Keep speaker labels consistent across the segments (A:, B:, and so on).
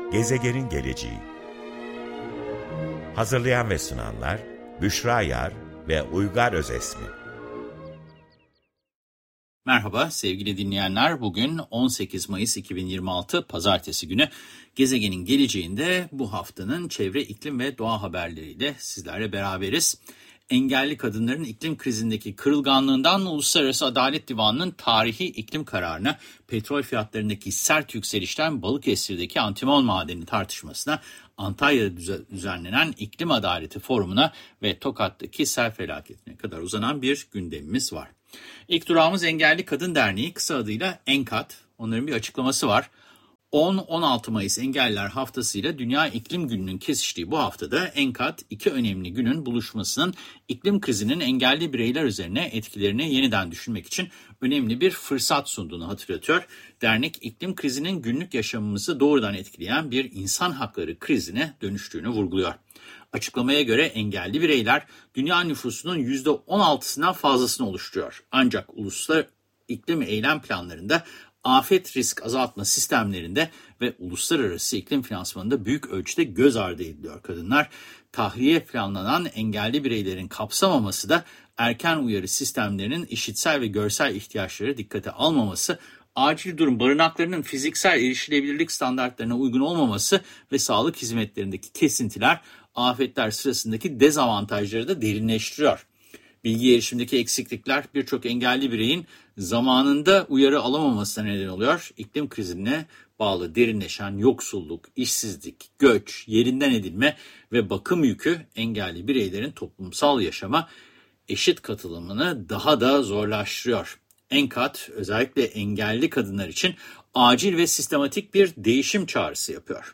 A: Gezegenin geleceği. Hazırlayan ve sunanlar Büşra Yar ve Uygar Özesmi.
B: Merhaba sevgili dinleyenler. Bugün 18 Mayıs 2026 Pazartesi günü. Gezegenin geleceğinde bu haftanın çevre, iklim ve doğa haberleriyle sizlerle beraberiz. Engelli kadınların iklim krizindeki kırılganlığından Uluslararası Adalet Divanı'nın tarihi iklim kararına, petrol fiyatlarındaki sert yükselişten Balıkesir'deki antimon madeni tartışmasına, Antalya'da düzenlenen iklim adaleti forumuna ve Tokat'taki sel felaketine kadar uzanan bir gündemimiz var. İlk durağımız Engelli Kadın Derneği, kısa adıyla ENKAD. Onların bir açıklaması var. 10-16 Mayıs Engelliler Haftası ile Dünya İklim Günü'nün kesiştiği bu haftada ENKAD, iki önemli günün buluşmasının iklim krizinin engelli bireyler üzerine etkilerini yeniden düşünmek için önemli bir fırsat sunduğunu hatırlatıyor. Dernek, iklim krizinin günlük yaşamımızı doğrudan etkileyen bir insan hakları krizine dönüştüğünü vurguluyor. Açıklamaya göre engelli bireyler dünya nüfusunun %16'sından fazlasını oluşturuyor. Ancak uluslararası iklim eylem planlarında, afet risk azaltma sistemlerinde ve uluslararası iklim finansmanında büyük ölçüde göz ardı ediliyor. Kadınlar, tahliye planlanan engelli bireylerin kapsamaması da erken uyarı sistemlerinin işitsel ve görsel ihtiyaçları dikkate almaması, acil durum barınaklarının fiziksel erişilebilirlik standartlarına uygun olmaması ve sağlık hizmetlerindeki kesintiler afetler sırasındaki dezavantajları da derinleştiriyor. Bilgi erişimdeki eksiklikler birçok engelli bireyin zamanında uyarı alamamasına neden oluyor. İklim krizine bağlı derinleşen yoksulluk, işsizlik, göç, yerinden edilme ve bakım yükü engelli bireylerin toplumsal yaşama eşit katılımını daha da zorlaştırıyor. ENKAD özellikle engelli kadınlar için acil ve sistematik bir değişim çağrısı yapıyor.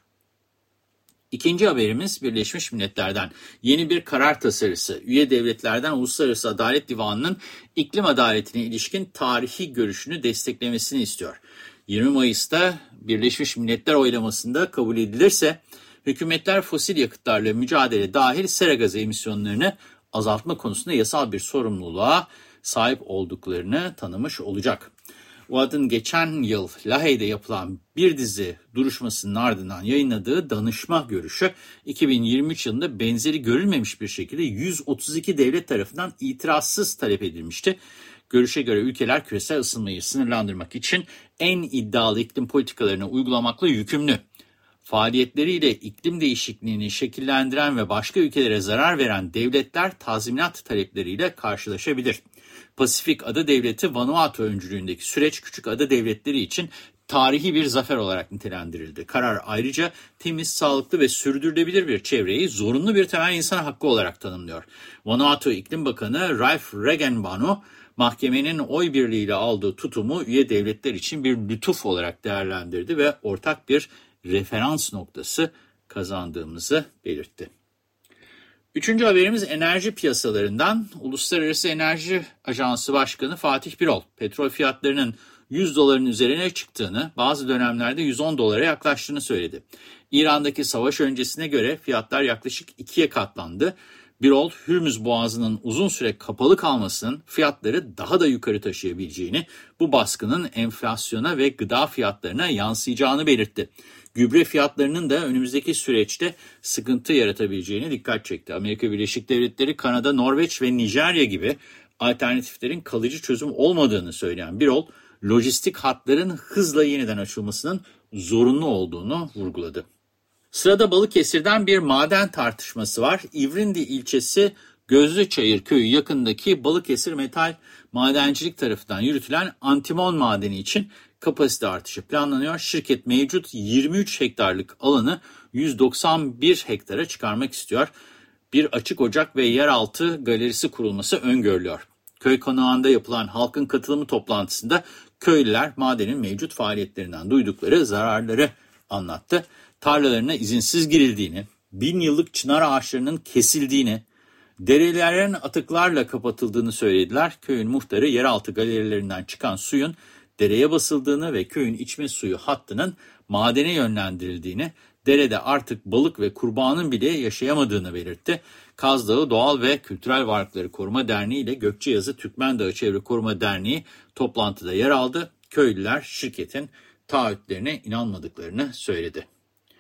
B: İkinci haberimiz Birleşmiş Milletler'den. Yeni bir karar tasarısı, üye devletlerden Uluslararası Adalet Divanı'nın iklim adaletine ilişkin tarihi görüşünü desteklemesini istiyor. 20 Mayıs'ta Birleşmiş Milletler oylamasında kabul edilirse, hükümetler fosil yakıtlarla mücadele dahil sera gazı emisyonlarını azaltma konusunda yasal bir sorumluluğa sahip olduklarını tanımış olacak. WADA'nın geçen yıl Lahey'de yapılan bir dizi duruşmasının ardından yayınladığı danışma görüşü, 2023 yılında benzeri görülmemiş bir şekilde 132 devlet tarafından itirazsız talep edilmişti. Görüşe göre ülkeler küresel ısınmayı sınırlandırmak için en iddialı iklim politikalarını uygulamakla yükümlü. Faaliyetleriyle iklim değişikliğini şekillendiren ve başka ülkelere zarar veren devletler tazminat talepleriyle karşılaşabilir. Pasifik Ada Devleti Vanuatu öncülüğündeki süreç küçük ada devletleri için tarihi bir zafer olarak nitelendirildi. Karar ayrıca temiz, sağlıklı ve sürdürülebilir bir çevreyi zorunlu bir temel insan hakkı olarak tanımlıyor. Vanuatu İklim Bakanı Ralph Regenbanu, mahkemenin oy birliğiyle aldığı tutumu üye devletler için bir lütuf olarak değerlendirdi ve ortak bir referans noktası kazandığımızı belirtti. Üçüncü haberimiz enerji piyasalarından. Uluslararası Enerji Ajansı Başkanı Fatih Birol, petrol fiyatlarının 100 doların üzerine çıktığını, bazı dönemlerde 110 dolara yaklaştığını söyledi. İran'daki savaş öncesine göre fiyatlar yaklaşık 2'ye katlandı. Birol, Hürmüz Boğazı'nın uzun süre kapalı kalmasının fiyatları daha da yukarı taşıyabileceğini, bu baskının enflasyona ve gıda fiyatlarına yansıyacağını belirtti. Gübre fiyatlarının da önümüzdeki süreçte sıkıntı yaratabileceğine dikkat çekti. Amerika Birleşik Devletleri, Kanada, Norveç ve Nijerya gibi alternatiflerin kalıcı çözüm olmadığını söyleyen Birol, lojistik hatların hızla yeniden açılmasının zorunlu olduğunu vurguladı. Sırada Balıkesir'den bir maden tartışması var. İvrindi ilçesi Gözlüçayır köyü yakındaki Balıkesir Metal Madencilik tarafından yürütülen antimon madeni için kapasite artışı planlanıyor. Şirket mevcut 23 hektarlık alanı 191 hektara çıkarmak istiyor. Bir açık ocak ve yeraltı galerisi kurulması öngörülüyor. Köy konağında yapılan halkın katılımı toplantısında köylüler madenin mevcut faaliyetlerinden duydukları zararları anlattı. Tarlalarına izinsiz girildiğini, 1000 yıllık çınar ağaçlarının kesildiğini, derelerin atıklarla kapatıldığını söylediler. Köyün muhtarı yeraltı galerilerinden çıkan suyun dereye basıldığını ve köyün içme suyu hattının madene yönlendirildiğini, derede artık balık ve kurbağanın bile yaşayamadığını belirtti. Kaz Dağı Doğal ve Kültürel Varlıkları Koruma Derneği ile Gökçeyazı Türkmen Dağı Çevre Koruma Derneği toplantıda yer aldı. Köylüler şirketin taahhütlerine inanmadıklarını söyledi.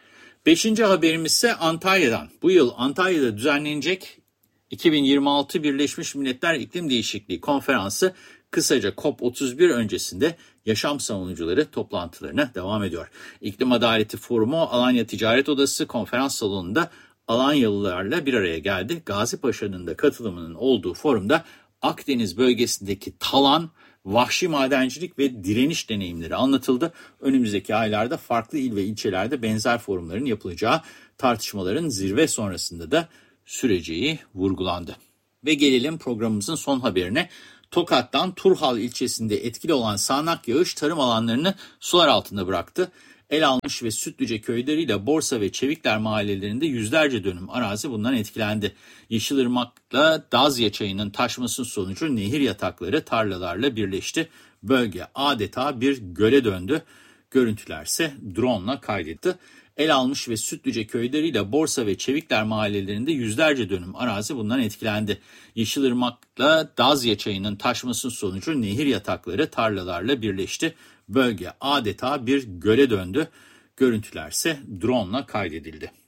B: Beşinci haberimiz ise Antalya'dan. Bu yıl Antalya'da düzenlenecek 2026 Birleşmiş Milletler İklim Değişikliği Konferansı, kısaca COP31 öncesinde yaşam savunucuları toplantılarına devam ediyor. İklim Adaleti Forumu Alanya Ticaret Odası konferans salonunda Alanyalılarla bir araya geldi. Gazi Paşa'nın da katılımının olduğu forumda Akdeniz bölgesindeki talan, vahşi madencilik ve direniş deneyimleri anlatıldı. Önümüzdeki aylarda farklı il ve ilçelerde benzer forumların yapılacağı, tartışmaların zirve sonrasında da süreceği vurgulandı. Ve gelelim programımızın son haberine. Tokat'tan Turhal ilçesinde etkili olan sağanak yağış tarım alanlarını sular altında bıraktı. Elalmış ve Sütlüce köyleriyle Borsa ve Çevikler mahallelerinde yüzlerce dönüm arazi bundan etkilendi. Yeşilırmak'la Dazya çayının taşması sonucu nehir yatakları tarlalarla birleşti. Bölge adeta bir göle döndü. Görüntülerse drone'la kaydedildi. Elalmış ve Sütlüce köyleriyle Borsa ve Çevikler mahallelerinde yüzlerce dönüm arazi bundan etkilendi. Yeşilırmak'la Dazya çayının taşması sonucu nehir yatakları tarlalarla birleşti. Bölge adeta bir göle döndü. Görüntülerse drone'la kaydedildi.